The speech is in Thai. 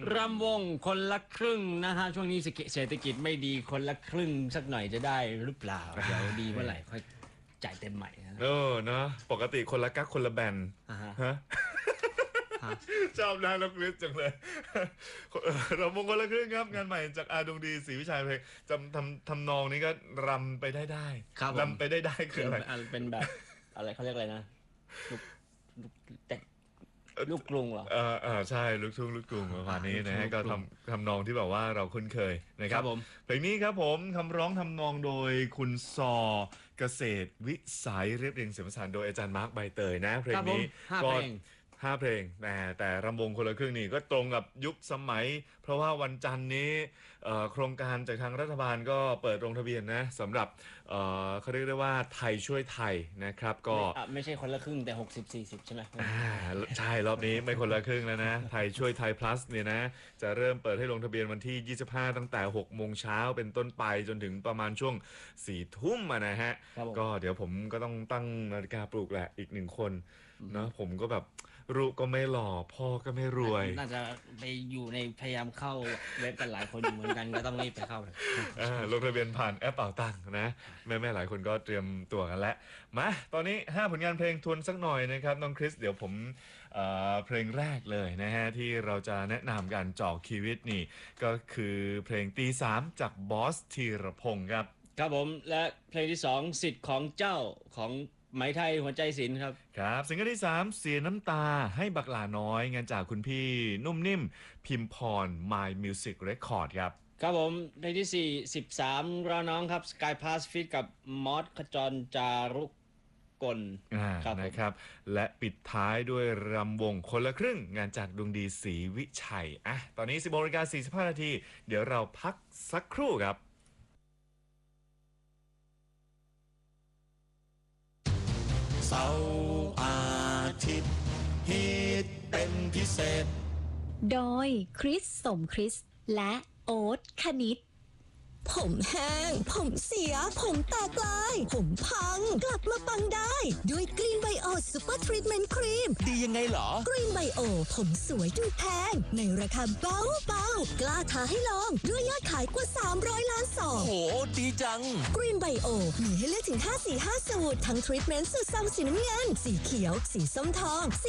รำวงคนละครึ่งนะฮะช่วงนี้เศรษฐกิจไม่ดีคนละครึ่งสักหน่อยจะได้หรือเปล่าเดี๋ยวดีเมื่อไหร่ค่อยจ่ายเต็มใหม่นะเนาะปกติคนละกักคนละแบนฮะชอบนะนักวิทย์จังเลยเรามงคนละครึ่งครับงานใหม่จากอาดวงดีศรีวิชัยเพลงทำนองนี้ก็รำไปได้รำไปได้คืออะไรเป็นแบบอะไรเขาเรียกอะไรนะแต่ลูกกรุงเหรอใช่ลูกทุ่งลูกกรุงประมาณนี้นะฮะก็ทำนองที่แบบว่าเราคุ้นเคยนะครับเพลงนี้ครับผมคำร้องทำนองโดยคุณซอเกษตรวิสัยเรียบเรียงเสียงประสานโดยอาจารย์มาร์คใบเตยนะเพลงนี้ก็5 เพลงแต่รำวงคนละครึ่งนี่ก็ตรงกับยุคสมัยเพราะว่าวันจันทร์นี้โครงการจากทางรัฐบาลก็เปิดลงทะเบียนนะสำหรับเขาเรียกได้ว่าไทยช่วยไทยนะครับก็ไม่ใช่คนละครึ่งแต่60-40ใช่ไหมใช่รอบนี้ไม่คนละครึ่งแล้วนะไทยช่วยไทย plus เนี่ยนะจะเริ่มเปิดให้ลงทะเบียนวันที่25ตั้งแต่6 โมงเช้าเป็นต้นไปจนถึงประมาณช่วง4 ทุ่มนะฮะก็เดี๋ยวผมก็ต้องตั้งนาฬิกาปลุกแหละอีก1 คนเนาะผมก็แบบลูกก็ไม่หล่อพ่อก็ไม่รวยน่าจะไปอยู่ในพยายามเข้าเว็บกันหลายคนอยู่เหมือนกันก็ต้องรีบไปเข้าลงทะเบียนผ่านแอปเป๋าตังค์นะแม่หลายคนก็เตรียมตัวกันแล้วมาตอนนี้5 ผลงานเพลงทวนสักหน่อยนะครับน้องคริสเดี๋ยวผมเพลงแรกเลยนะฮะที่เราจะแนะนำกันจอกชีวิตนี่ก็คือเพลงตี 3จากบอสธีรพงศ์ครับครับผมและเพลงที่2สิทธิ์ของเจ้าของไหมไทยหัวใจศิลป์ครับครับซิงเกิลที่3เสียน้ำตาให้บักหลาน้อยงานจากคุณพี่นุ่มนิ่มพิมพร My Music Record ครับครับผมเพลงที่4 13รอน้องครับ Sky Pass Fit กับมอสขจรจารุกลนะครับและปิดท้ายด้วยรำวงคนละครึ่งงานจากดวงดีศรีวิชัยตอนนี้ 10:45 นาทีเดี๋ยวเราพักสักครู่ครับเสาร์อาทิตย์ฮิตเป็นพิเศษโดยคริสสมคริสและโอ๊ตคณิตผมแห้งผมเสียผมแตกลายผมพังกลับมาปังได้ด้วยกรีนไบโอซูเปอร์ทรีทเมนต์ครีมดียังไงเหรอกรีนไบโอผมสวยดูแพงในราคาเบากล้าท้าให้ลองด้วยยอดขายกว่า300 ล้านซองโหดีจังกรีนไบโอมีให้เลือกถึง5 สี 5 สูตรทั้งทรีทเมนต์สูตรซองสีน้ำเงินสีเขียวสีส้มทอง